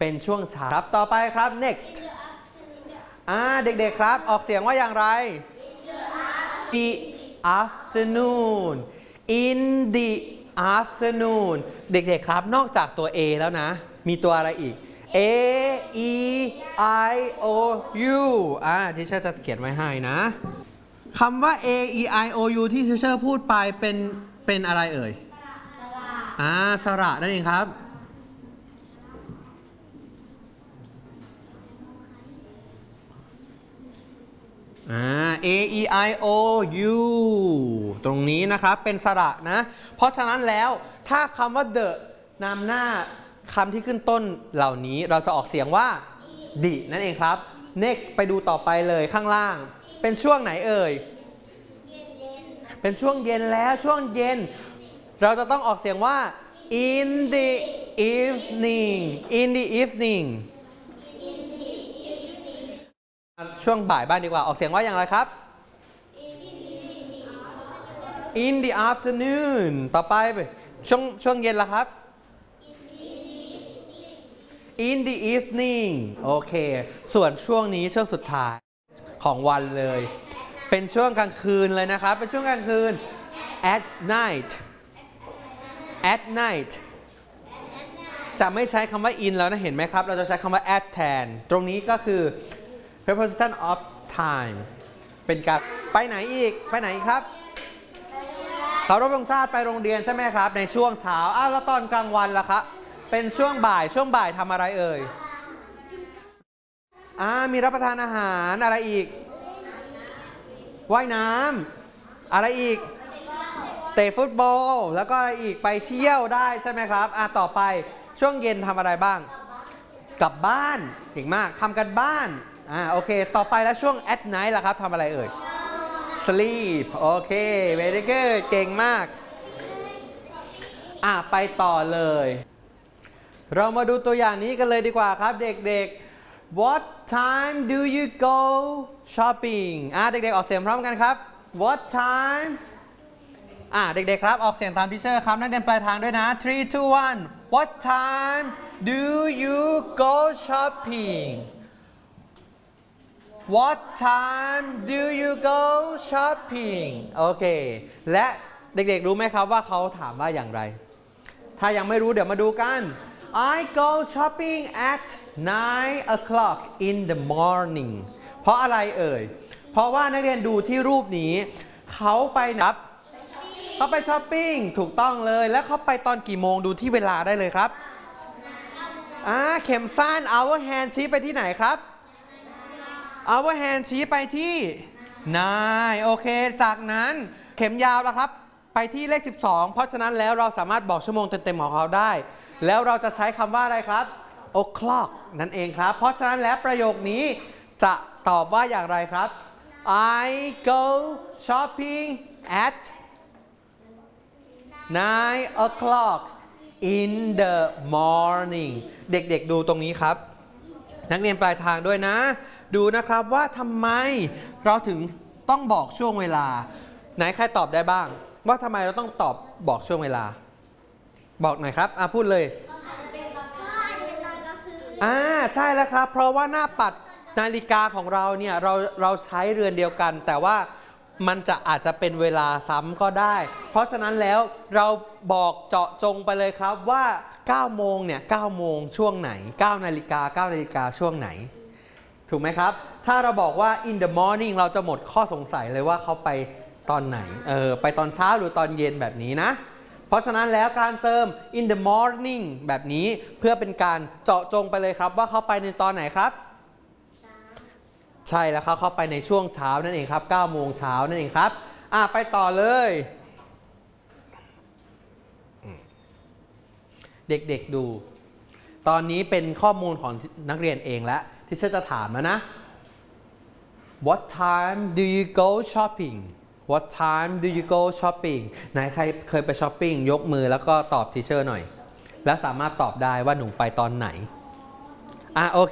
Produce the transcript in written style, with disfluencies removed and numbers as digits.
เป็นช่วงเช้าครับต่อไปครับ next เด็กๆครับออกเสียงว่าอย่างไร the afternoon in the afternoon เด็กๆครับนอกจากตัว A แล้วนะมีตัวอะไรอีก A E I O U ที่เชอร์จะเขียนไว้ให้นะคำว่า A E I O U ที่เชอร์พูดไปเป็นอะไรเอ่ยสระนั่นเองครับA E I O U ตรงนี้นะครับเป็นสระนะเพราะฉะนั้นแล้วถ้าคำว่า the นำหน้าคำที่ขึ้นต้นเหล่านี้เราจะออกเสียงว่า the นั่นเองครับ next ไปดูต่อไปเลยข้างล่างเป็นช่วงไหนเอ่ยเป็นช่วงเย็นแล้วช่วงเย็นเราจะต้องออกเสียงว่า in the evening in the evening ช่วงบ่ายบ้างดีกว่าออกเสียงว่าอย่างไรครับ in the afternoon ต่อไปช่วงเย็นละครับ in the evening โอเคส่วนช่วงนี้ช่วงสุดท้ายของวันเลยเป็นช่วงกลางคืนเลยนะครับเป็นช่วงกลางคืน at night at night จะไม่ใช้คำว่า in แล้วนะเห็นไหมครับเราจะใช้คำว่า at แทนตรงนี้ก็คือ preposition of time เป็นการไปไหนอีกไปไหนครับเคารพธงชาติไปโรงเรียนใช่ไหมครับในช่วงเช้าแล้วตอนกลางวันล่ะครับเป็นช่วงบ่ายทำอะไรเอ่ยมีรับประทานอาหารอะไรอีกว่ายน้ำอะไรอีกเตะฟุตบอลแล้วก็อะไรอีกไปเที่ยวได้ใช่ไหมครับต่อไปช่วงเย็นทำอะไรบ้างกลับบ้านเก่งมากทำกันบ้านโอเคต่อไปแล้วช่วง at night ล่ะครับทำอะไรเอ่ย sleep โอเค very good เก่งมากไปต่อเลยเรามาดูตัวอย่างนี้กันเลยดีกว่าครับเด็กๆ What time do you go shopping เด็กๆออกเสียงพร้อมกันครับ What time เด็กๆครับออกเสียงตามทิเชอร์ครับนักเรียนปลายทางด้วยนะ3 2 1 What time do you go shopping What time do you go shopping โอเคและเด็กๆรู้ไหมครับว่าเขาถามว่าอย่างไรถ้ายังไม่รู้เดี๋ยวมาดูกัน I go shopping at 9 o'clock in the morning เพราะอะไรเอ่ยเพราะว่านักเรียนดูที่รูปนี้เขาไปเขาไปช้อปปิ้งถูกต้องเลยแล้วเขาไปตอนกี่โมงดูที่เวลาได้เลยครับเข็มสั้น our hand ชี้ไปที่ไหนครับ our hand ชี้ไปที่9โอเคจากนั้นเข็มยาวแล้วครับไปที่เลข12เพราะฉะนั้นแล้วเราสามารถบอกชั่วโมงเต็มๆของเขาได้แล้วเราจะใช้คำว่าอะไรครับ o'clock นั่นเองครับเพราะฉะนั้นแล้วประโยคนี้จะตอบว่าอย่างไรครับ I go shopping at 9 o'clock in the morning เด็กๆดูตรงนี้ครับนักเรียนปลายทางด้วยนะดูนะครับว่าทำไมเราถึงต้องบอกช่วงเวลาไหนใครตอบได้บ้างว่าทำไมเราต้องบอกช่วงเวลาบอกหน่อยครับพูดเลยใช่แล้วครับเพราะว่าหน้าปัดนาฬิกาของเราเนี่ยเราใช้เรือนเดียวกันแต่ว่ามันอาจจะเป็นเวลาซ้ำก็ได้เพราะฉะนั้นแล้วเราบอกเจาะจงไปเลยครับว่า9โมงเนี่ย9โมงช่วงไหน9นาฬิกา9นาฬิกาช่วงไหนถูกไหมครับถ้าเราบอกว่า in the morning เราจะหมดข้อสงสัยเลยว่าเขาไปตอนไหนไปตอนเช้าหรือตอนเย็นแบบนี้นะเพราะฉะนั้นแล้วการเติม in the morning แบบนี้เพื่อเป็นการเจาะจงไปเลยครับว่าเขาไปในตอนไหนครับใช่แล้วเขาไปในช่วงเช้านั่นเองครับ9โมงเช้านั่นเองครับไปต่อเลยเด็กๆดูตอนนี้เป็นข้อมูลของนักเรียนเองแล้วที่จะถามแล้วนะ What time do you go shopping What time do you go shopping ไหนใครเคยไปช้อปปิ้งยกมือแล้วก็ตอบทีเชอร์หน่อยและสามารถตอบได้ว่าหนูไปตอนไหนโอเค